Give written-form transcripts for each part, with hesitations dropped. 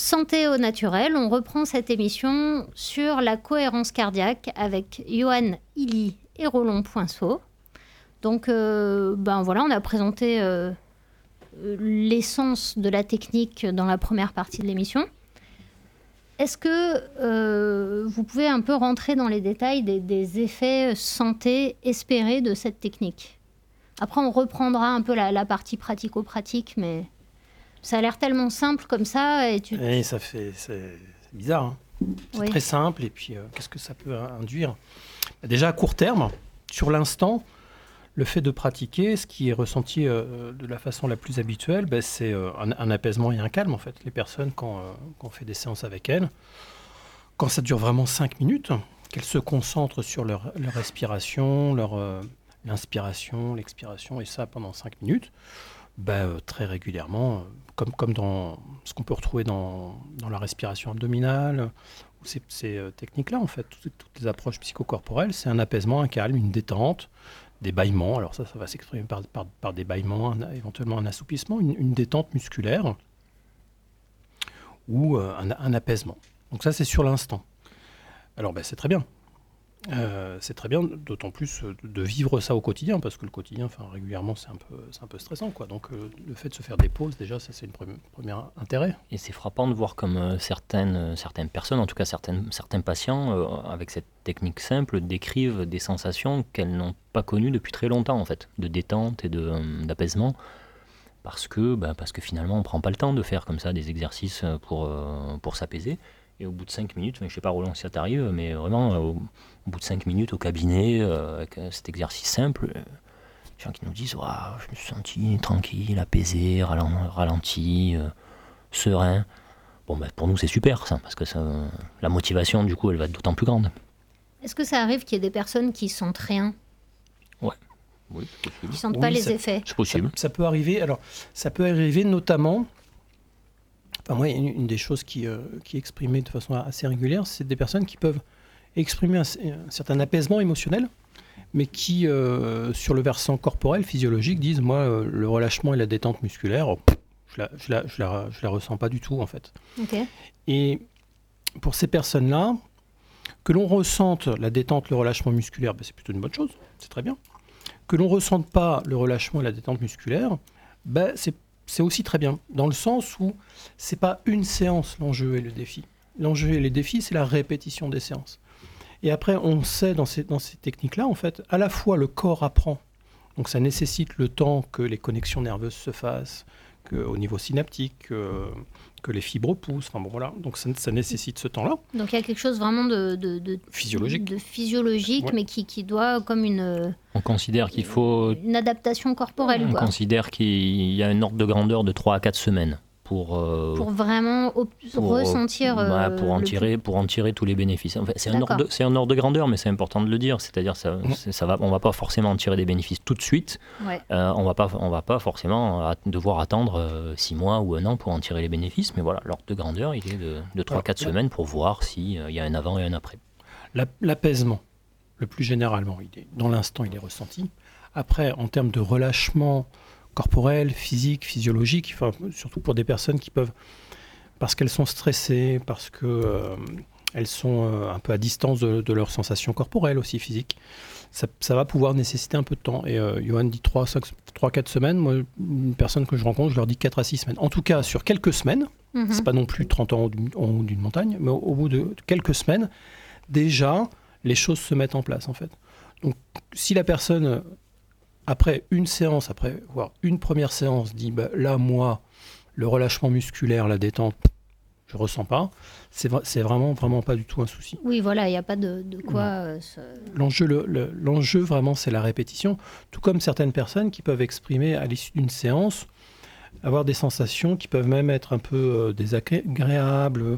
Santé au naturel, on reprend cette émission sur la cohérence cardiaque avec Johan Hilly et Roland Poinceau. Donc, on a présenté l'essence de la technique dans la première partie de l'émission. Est-ce que vous pouvez un peu rentrer dans les détails des effets santé espérés de cette technique ? Après, on reprendra un peu la partie pratico-pratique, mais ça a l'air tellement simple comme ça. Et c'est bizarre, hein. C'est très simple, et puis qu'est-ce que ça peut induire ? Déjà, à court terme, sur l'instant, le fait de pratiquer, ce qui est ressenti de la façon la plus habituelle, c'est un apaisement et un calme, en fait. Les personnes, quand on fait des séances avec elles, quand ça dure vraiment 5 minutes, qu'elles se concentrent sur leur respiration, l'inspiration, l'expiration, et ça pendant 5 minutes, très régulièrement, comme dans ce qu'on peut retrouver dans la respiration abdominale, ou ces techniques-là, en fait, toutes les approches psychocorporelles, c'est un apaisement, un calme, une détente, des bâillements. Alors ça va s'exprimer par des bâillements, éventuellement un assoupissement, une détente musculaire, ou un apaisement. Donc ça, c'est sur l'instant. Alors c'est très bien. C'est très bien, d'autant plus de vivre ça au quotidien, parce que le quotidien, régulièrement, c'est un peu stressant, quoi. Donc le fait de se faire des pauses, déjà, ça c'est une premier intérêt. Et c'est frappant de voir comme certaines personnes, en tout cas certains patients, avec cette technique simple, décrivent des sensations qu'elles n'ont pas connues depuis très longtemps, en fait, de détente et d'apaisement, parce que finalement, on ne prend pas le temps de faire comme ça des exercices pour s'apaiser. Et au bout de 5 minutes, je ne sais pas Roland si ça t'arrive, mais vraiment au bout de 5 minutes au cabinet, avec cet exercice simple, les gens qui nous disent « je me suis senti tranquille, apaisé, ralenti, serein ». Pour nous c'est super ça, parce que la motivation du coup elle va être d'autant plus grande. Est-ce que ça arrive qu'il y ait des personnes qui sentent rien ? Ouais. Oui, c'est possible. Qui ne sentent pas les effets ? C'est possible. Ça peut arriver, notamment... moi, une des choses qui est exprimée de façon assez régulière, c'est des personnes qui peuvent exprimer un certain apaisement émotionnel, mais qui, sur le versant corporel, physiologique, disent « moi, le relâchement et la détente musculaire, je la ressens pas du tout, en fait. Okay. » Et pour ces personnes-là, que l'on ressente la détente, le relâchement musculaire, c'est plutôt une bonne chose, c'est très bien. Que l'on ne ressente pas le relâchement et la détente musculaire, c'est aussi très bien, dans le sens où ce n'est pas une séance l'enjeu et le défi. L'enjeu et le défi, c'est la répétition des séances. Et après, on sait dans ces techniques-là, en fait, à la fois le corps apprend, donc ça nécessite le temps que les connexions nerveuses se fassent, qu'au niveau synaptique, que les fibres poussent, donc ça nécessite ce temps-là. Donc il y a quelque chose vraiment de physiologique, ouais. Mais qui doit comme une... On considère qu'il faut... Une adaptation corporelle. On considère qu'il y a un ordre de grandeur de 3 à 4 semaines. Pour vraiment ressentir... pour en tirer tous les bénéfices. En fait, c'est un ordre de grandeur, mais c'est important de le dire. C'est-à-dire on ne va pas forcément en tirer des bénéfices tout de suite. Ouais. On va pas forcément devoir attendre 6 mois ou 1 an pour en tirer les bénéfices. Mais voilà, l'ordre de grandeur, il est de 3-4 semaines pour voir s'il y a un avant et un après. L'apaisement, le plus généralement, dans l'instant, il est ressenti. Après, en termes de relâchement corporel, physique, physiologique, surtout pour des personnes qui peuvent, parce qu'elles sont stressées, parce qu'elles sont un peu à distance de leurs sensations corporelles aussi, physiques, ça va pouvoir nécessiter un peu de temps. Et Johan dit 3-4 semaines. Moi, une personne que je rencontre, je leur dis 4 à 6 semaines. En tout cas, sur quelques semaines, c'est pas non plus 30 ans en haut d'une montagne, mais au bout de quelques semaines, déjà, les choses se mettent en place, en fait. Donc, si la personne... Après une séance, voire une première séance, dit là, moi, le relâchement musculaire, la détente, je ne ressens pas, c'est vraiment pas du tout un souci. Oui, voilà, il n'y a pas de quoi... L'enjeu, vraiment, c'est la répétition. Tout comme certaines personnes qui peuvent exprimer, à l'issue d'une séance, avoir des sensations qui peuvent même être un peu désagréables,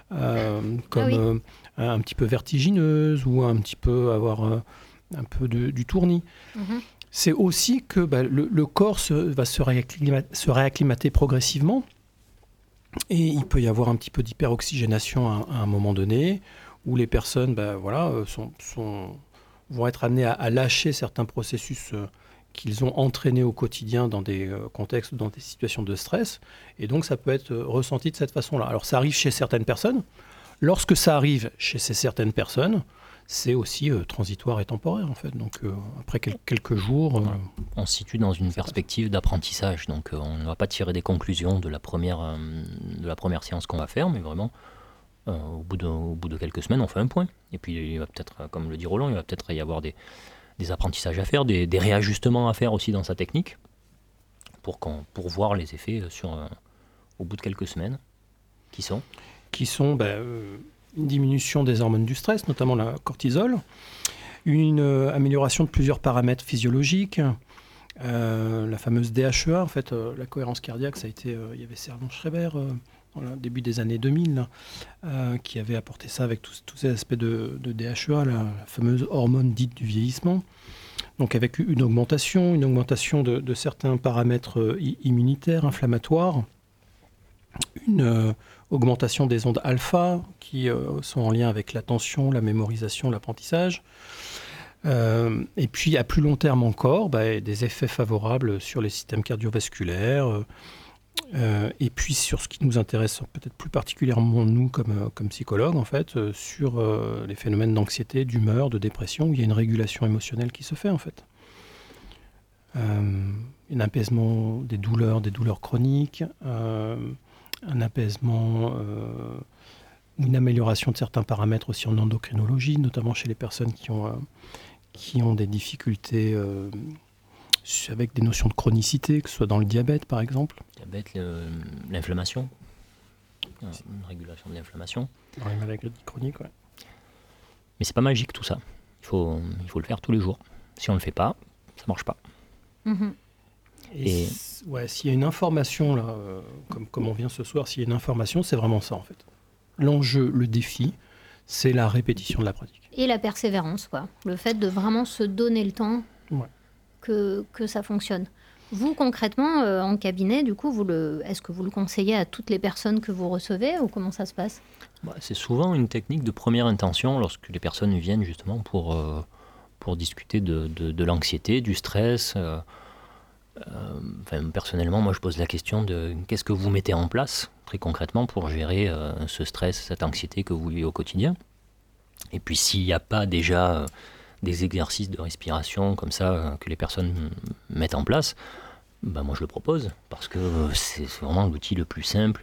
comme un petit peu vertigineuses, ou un petit peu avoir un peu du tournis. C'est aussi que le corps va se réacclimater progressivement, et il peut y avoir un petit peu d'hyperoxygénation à un moment donné, où les personnes vont être amenées à lâcher certains processus qu'ils ont entraîné au quotidien dans des contextes, dans des situations de stress. Et donc, ça peut être ressenti de cette façon-là. Alors, ça arrive chez certaines personnes. Lorsque ça arrive chez ces certaines personnes, c'est aussi transitoire et temporaire, en fait. Donc, après quelques jours... on se situe dans une perspective d'apprentissage. Donc, on ne va pas tirer des conclusions de la première séance qu'on va faire, mais vraiment, au bout de quelques semaines, on fait un point. Et puis, il va peut-être, comme le dit Roland, il va peut-être y avoir des apprentissages à faire, des réajustements à faire aussi dans sa technique, pour voir les effets au bout de quelques semaines, qui sont une diminution des hormones du stress, notamment la cortisol, une amélioration de plusieurs paramètres physiologiques, la fameuse DHEA, en fait, la cohérence cardiaque, ça a été, il y avait Servan Schreiber, au début des années 2000, qui avait apporté ça avec tous ces aspects de DHEA, la fameuse hormone dite du vieillissement. Donc avec une augmentation de certains paramètres immunitaires, inflammatoires, une augmentation des ondes alpha qui sont en lien avec l'attention, la mémorisation, l'apprentissage. Et puis à plus long terme encore, des effets favorables sur les systèmes cardiovasculaires, et puis sur ce qui nous intéresse peut-être plus particulièrement nous comme psychologues en fait, sur les phénomènes d'anxiété, d'humeur, de dépression, où il y a une régulation émotionnelle qui se fait en fait. Un apaisement des douleurs chroniques, un apaisement, une amélioration de certains paramètres aussi en endocrinologie, notamment chez les personnes qui ont des difficultés avec des notions de chronicité, que ce soit dans le diabète par exemple. Diabète, l'inflammation, une régulation de l'inflammation. Dans les maladies chroniques, ouais. Mais c'est pas magique tout ça. Il faut le faire tous les jours. Si on le fait pas, ça marche pas. Mmh. Et s'il y a une information, là, comme on vient ce soir, s'il y a une information, c'est vraiment ça en fait. L'enjeu, le défi, c'est la répétition de la pratique. Et la persévérance, quoi. Le fait de vraiment se donner le temps que ça fonctionne. Vous, concrètement, en cabinet, du coup, est-ce que vous le conseillez à toutes les personnes que vous recevez ou comment ça se passe ? C'est souvent une technique de première intention lorsque les personnes viennent justement pour discuter de l'anxiété, du stress. Personnellement, moi, je pose la question de qu'est-ce que vous mettez en place, très concrètement, pour gérer ce stress, cette anxiété que vous vivez au quotidien. Et puis, s'il n'y a pas déjà des exercices de respiration comme ça que les personnes mettent en place, moi, je le propose, parce que c'est vraiment l'outil le plus simple,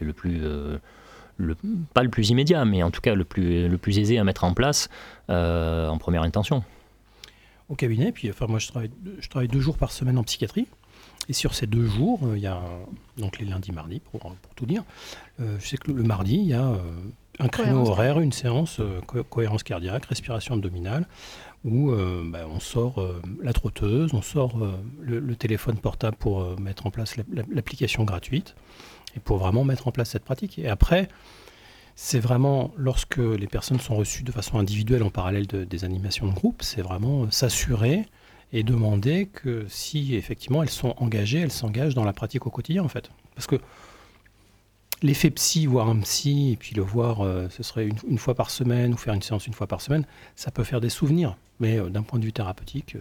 pas le plus immédiat, mais en tout cas le plus aisé à mettre en place en première intention. Au cabinet, puis moi, je travaille 2 jours par semaine en psychiatrie. Et sur ces 2 jours, il y a donc les lundis, mardis, pour tout dire. Je sais que le mardi, il y a un créneau horaire, une séance cohérence cardiaque, respiration abdominale, où on sort la trotteuse, on sort le téléphone portable pour mettre en place l'application gratuite, et pour vraiment mettre en place cette pratique. Et après, c'est vraiment, lorsque les personnes sont reçues de façon individuelle en parallèle des animations de groupe, c'est vraiment s'assurer et demander que si effectivement elles sont engagées, elles s'engagent dans la pratique au quotidien en fait. Parce que l'effet psy, voir un psy, et puis le voir, ce serait une fois par semaine, ou faire une séance une fois par semaine, ça peut faire des souvenirs. Mais d'un point de vue thérapeutique,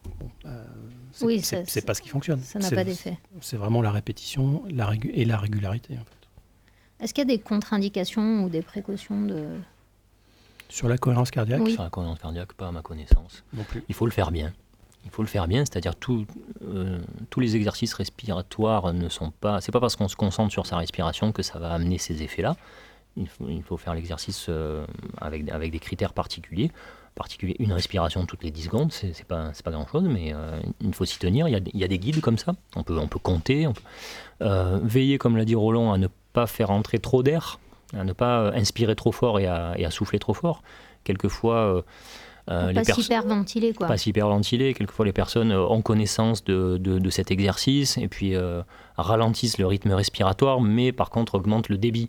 c'est pas ce qui fonctionne. Ça n'a pas d'effet. C'est vraiment la répétition et la régularité en fait. Est-ce qu'il y a des contre-indications ou des précautions sur la cohérence cardiaque ? Sur la cohérence cardiaque, pas à ma connaissance. Non plus. Il faut le faire bien. C'est-à-dire tous les exercices respiratoires ne sont pas... C'est pas parce qu'on se concentre sur sa respiration que ça va amener ces effets-là. Il faut faire l'exercice avec des critères particuliers. Une respiration toutes les 10 secondes, c'est pas grand-chose, mais il faut s'y tenir. Il y a des guides comme ça. On peut compter. Veiller, comme l'a dit Roland, à ne pas faire entrer trop d'air, à ne pas inspirer trop fort et à souffler trop fort. Quelquefois... pas s'hyperventiler, quoi. Pas s'hyperventiler. Quelquefois, les personnes ont connaissance de cet exercice et puis ralentissent le rythme respiratoire, mais par contre augmentent le débit.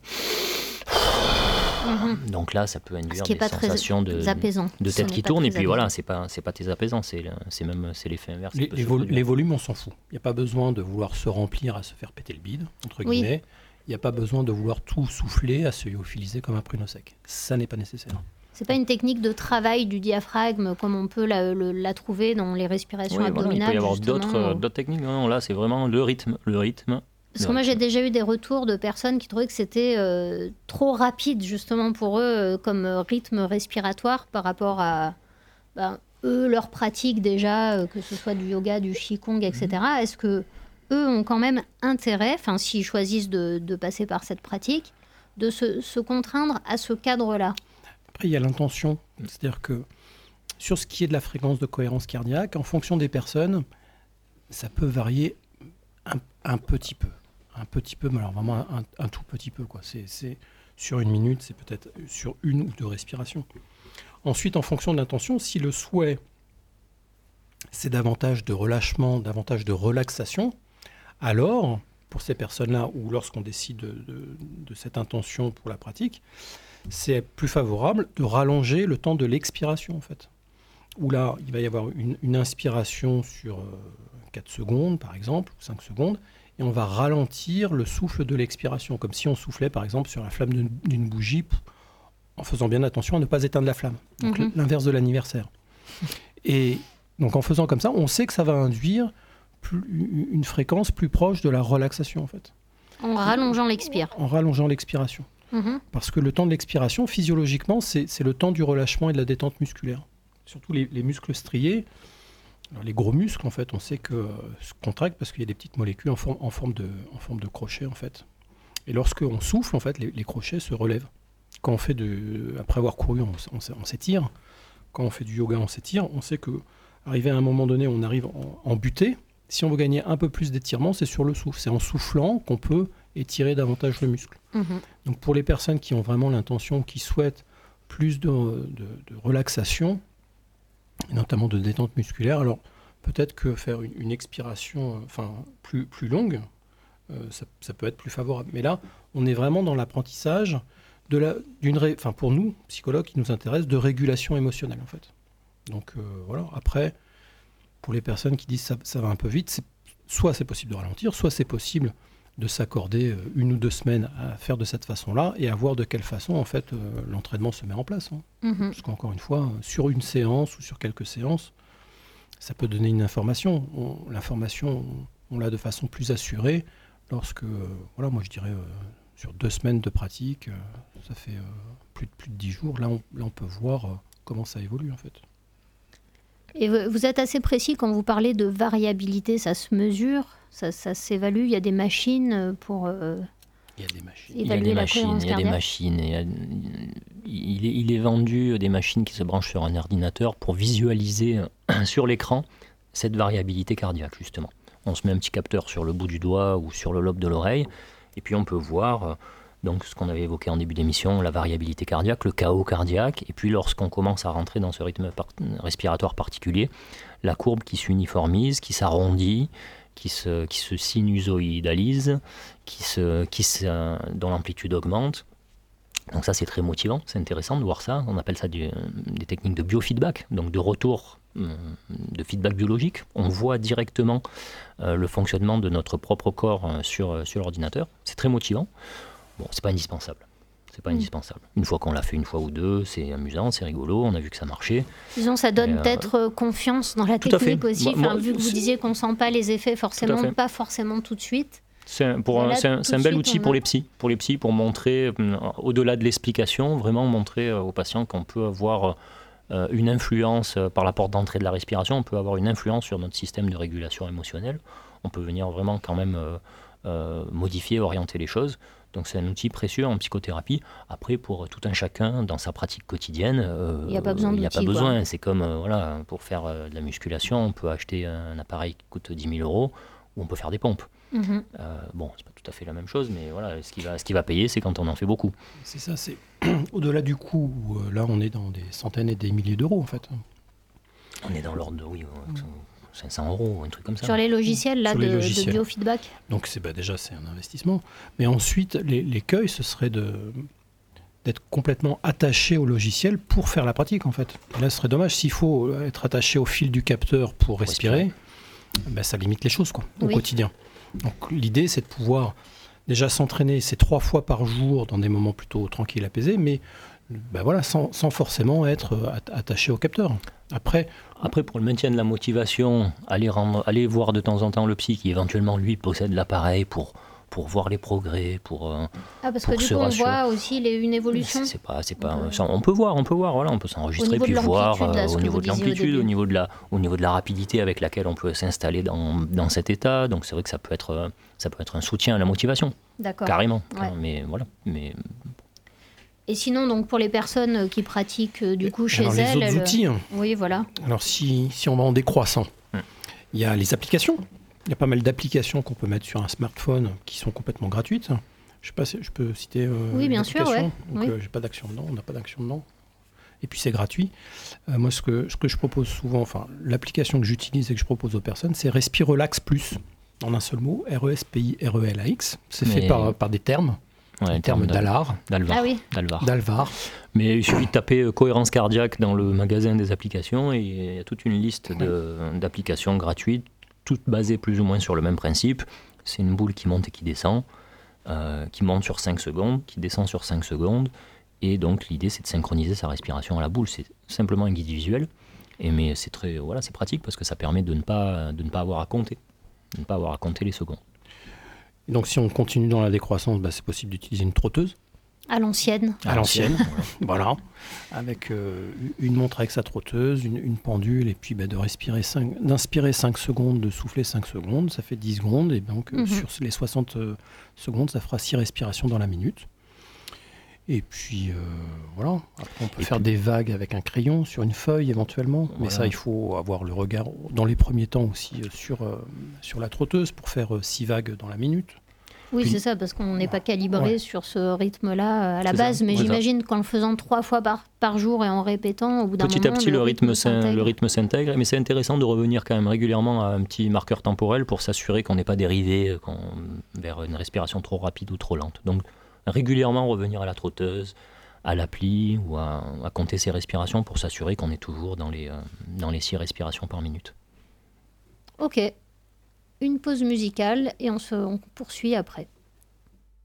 Donc là, ça peut induire des sensations de tête qui tourne. Et puis voilà, c'est pas très apaisant, c'est l'effet inverse. Les volumes, on s'en fout. Il n'y a pas besoin de vouloir se remplir à se faire péter le bide, entre guillemets. Il n'y a pas besoin de vouloir tout souffler à se lyophiliser comme un pruneau sec. Ça n'est pas nécessaire. C'est pas une technique de travail du diaphragme comme on peut la trouver dans les respirations abdominales. Il peut y avoir d'autres techniques. Non, là, c'est vraiment le rythme. Parce que moi, j'ai déjà eu des retours de personnes qui trouvaient que c'était trop rapide, justement, pour eux, comme rythme respiratoire par rapport à eux, leur pratique déjà, que ce soit du yoga, du qigong, etc. Est-ce que eux ont quand même intérêt, s'ils choisissent de passer par cette pratique, de se contraindre à ce cadre-là? Après, il y a l'intention. C'est-à-dire que sur ce qui est de la fréquence de cohérence cardiaque, en fonction des personnes, ça peut varier un petit peu. Un petit peu, mais alors vraiment un tout petit peu, quoi. C'est sur 1 minute, c'est peut-être sur 1 ou 2 respirations. Ensuite, en fonction de l'intention, si le souhait, c'est davantage de relâchement, davantage de relaxation, alors, pour ces personnes-là, ou lorsqu'on décide de cette intention pour la pratique, c'est plus favorable de rallonger le temps de l'expiration, en fait. Où là, il va y avoir une inspiration sur 4 secondes, par exemple, ou 5 secondes, et on va ralentir le souffle de l'expiration, comme si on soufflait, par exemple, sur la flamme d'une bougie, en faisant bien attention à ne pas éteindre la flamme. Donc l'inverse de l'anniversaire. Et donc en faisant comme ça, on sait que ça va induire une fréquence plus proche de la relaxation, en fait. En rallongeant l'expire. En rallongeant l'expiration. Parce que le temps de l'expiration, physiologiquement, c'est le temps du relâchement et de la détente musculaire. Surtout les muscles striés. Alors, les gros muscles, en fait, on sait que se contractent parce qu'il y a des petites molécules en forme de crochet, en fait. Et lorsqu'on souffle, en fait, les crochets se relèvent. Quand on fait après avoir couru, on s'étire. Quand on fait du yoga, on s'étire. On sait qu'arrivé à un moment donné, on arrive en butée. Si on veut gagner un peu plus d'étirement, c'est sur le souffle. C'est en soufflant qu'on peut étirer davantage le muscle. Donc pour les personnes qui ont vraiment l'intention, qui souhaitent plus de relaxation, et notamment de détente musculaire, alors peut-être que faire une expiration plus longue, ça peut être plus favorable. Mais là, on est vraiment dans l'apprentissage pour nous, psychologues, qui nous intéresse, de régulation émotionnelle, en fait. Donc voilà, après, pour les personnes qui disent ça va un peu vite, soit c'est possible de ralentir, soit c'est possible de s'accorder 1 ou 2 semaines à faire de cette façon-là et à voir de quelle façon, en fait, l'entraînement se met en place. Parce qu'encore une fois, sur une séance ou sur quelques séances, ça peut donner une information. L'information, on l'a de façon plus assurée lorsque, moi je dirais, sur 2 semaines de pratique, ça fait plus de 10 jours, là on peut voir comment ça évolue, en fait. Et vous êtes assez précis quand vous parlez de variabilité, ça se mesure, ça s'évalue, il y a des machines pour évaluer la cohérence cardiaque. Il y a des machines. Il est vendu des machines qui se branchent sur un ordinateur pour visualiser sur l'écran cette variabilité cardiaque, justement. On se met un petit capteur sur le bout du doigt ou sur le lobe de l'oreille, et puis on peut voir donc ce qu'on avait évoqué en début d'émission, la variabilité cardiaque, le chaos cardiaque, et puis lorsqu'on commence à rentrer dans ce rythme respiratoire particulier, la courbe qui s'uniformise, qui s'arrondit, qui se sinusoïdalise, dont l'amplitude augmente. Donc ça, c'est très motivant, c'est intéressant de voir ça. On appelle ça des techniques de biofeedback, donc de retour de feedback biologique. On voit directement le fonctionnement de notre propre corps sur l'ordinateur. C'est très motivant. Bon, c'est pas indispensable. C'est pas indispensable. Une fois qu'on l'a fait 1 fois ou 2, c'est amusant, c'est rigolo, on a vu que ça marchait. Disons, ça donne peut-être confiance dans la technique aussi. Vu que vous disiez qu'on ne sent pas les effets forcément, pas forcément tout de suite. C'est un bel outil pour les psys, pour montrer, au-delà de l'explication, vraiment montrer aux patients qu'on peut avoir une influence par la porte d'entrée de la respiration, on peut avoir une influence sur notre système de régulation émotionnelle, on peut venir vraiment quand même modifier, orienter les choses. Donc c'est un outil précieux en psychothérapie. Après, pour tout un chacun, dans sa pratique quotidienne, il n'y a pas besoin. C'est comme pour faire de la musculation, on peut acheter un appareil qui coûte 10 000 € ou on peut faire des pompes. Bon, c'est pas tout à fait la même chose, mais voilà, ce qui va payer, c'est quand on en fait beaucoup. C'est ça, c'est au-delà du coût, où, là on est dans des centaines et des milliers d'euros, en fait. On est dans l'ordre de 500 €, un truc comme ça. Sur les logiciels de biofeedback. Donc déjà c'est un investissement. Mais ensuite, l'écueil, ce serait d'être complètement attaché au logiciel pour faire la pratique, en fait. Et là, ce serait dommage. S'il faut être attaché au fil du capteur pour respirer, ça limite les choses, au quotidien. Donc l'idée, c'est de pouvoir déjà s'entraîner ces 3 fois par jour dans des moments plutôt tranquilles, apaisés, mais voilà, sans forcément être attaché au capteur. Après, pour le maintien de la motivation, aller voir de temps en temps le psy qui éventuellement lui possède l'appareil pour voir les progrès, parce que du coup on voit aussi une évolution. C'est pas on peut voir, voilà, on peut s'enregistrer puis voir au niveau de l'amplitude, au niveau de la rapidité avec laquelle on peut s'installer dans cet état. Donc c'est vrai que ça peut être un soutien à la motivation. D'accord. Carrément. Ouais. Mais voilà. Et sinon, donc pour les personnes qui pratiquent du coup chez elles, les autres outils. Oui, voilà. Alors si on va en décroissant, il y a les applications. Il y a pas mal d'applications qu'on peut mettre sur un smartphone qui sont complètement gratuites. Je sais pas si je peux citer oui, bien sûr, ouais. Donc, j'ai pas d'action dedans, on n'a pas d'action dedans. Et puis c'est gratuit. Moi, ce que je propose souvent, enfin l'application que j'utilise et que je propose aux personnes, c'est Respirelax Plus, en un seul mot, RESPIRELAX. C'est fait par des termes. Ouais, termes d'Alvar. Ah oui. D'Alvar. Mais il suffit de taper cohérence cardiaque dans le magasin des applications et il y a toute une liste d'applications gratuites, toutes basées plus ou moins sur le même principe. C'est une boule qui monte et qui descend, qui monte sur 5 secondes, qui descend sur 5 secondes. Et donc l'idée c'est de synchroniser sa respiration à la boule. C'est simplement un guide visuel. Mais c'est c'est pratique parce que ça permet de ne pas avoir à compter. De ne pas avoir à compter les secondes. Et donc si on continue dans la décroissance, c'est possible d'utiliser une trotteuse. À l'ancienne. Voilà. Avec une montre avec sa trotteuse, une pendule, et puis d'inspirer 5 secondes, de souffler 5 secondes, ça fait 10 secondes, et donc sur les 60 secondes, ça fera 6 respirations dans la minute. Et puis voilà, après on peut faire des vagues avec un crayon sur une feuille éventuellement, mais ça il faut avoir le regard dans les premiers temps aussi sur la trotteuse pour faire 6 vagues dans la minute. Oui, c'est ça, parce qu'on n'est pas calibré sur ce rythme-là à la base, mais j'imagine qu'en le faisant 3 fois par jour et en répétant, au bout d'un moment, petit à petit, le rythme s'intègre, mais c'est intéressant de revenir quand même régulièrement à un petit marqueur temporel pour s'assurer qu'on n'est pas dérivé vers une respiration trop rapide ou trop lente. Donc, régulièrement revenir à la trotteuse, à l'appli ou à compter ses respirations pour s'assurer qu'on est toujours dans les 6 respirations par minute. Ok. Une pause musicale et on poursuit après.